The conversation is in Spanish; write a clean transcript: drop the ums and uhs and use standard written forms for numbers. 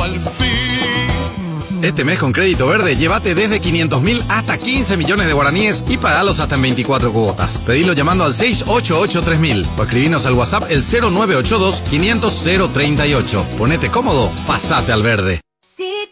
al fin. Este mes con Crédito Verde, llévate desde 500.000 hasta 15 millones de guaraníes y pagalos hasta en 24 cuotas. Pedilo llamando al 688-3000 o escribinos al WhatsApp el 0982-500-038. Ponete cómodo, pasate al verde.